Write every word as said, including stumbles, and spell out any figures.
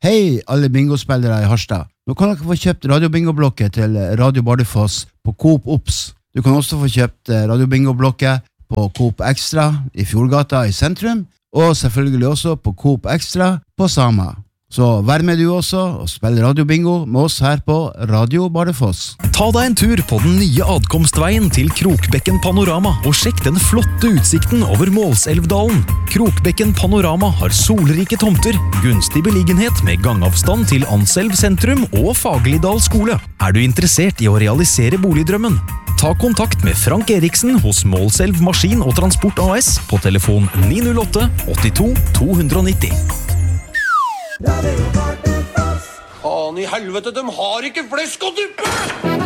Hei alle bingospillere i Harstad. Nå kan dere få kjøpt radiobingoblokket til Radio Bardufoss på Coop Ops. Du kan også få kjøpt radiobingoblokket på Coop Extra i Fjordgata i sentrum, og selvfølgelig også på Coop Extra på Sama. Så vær med du også og spill radiobingo med oss her på Radio Bardufoss. Ta deg en tur på den nye adkomstveien til Krokbekken Panorama og sjekk den flotte utsikten over Målselvdalen. Krokbekken Panorama har solrike tomter, gunstig beliggenhet med gangavstand til Anselv sentrum og Fagelidal skole. Er du interessert i å realisere boligdrømmen? Ta kontakt med Frank Eriksen hos Målselv Maskin og Transport A S på telefon ni null åtte åttito to nitti. Faen i helvete, de har ikke flesk og duppe!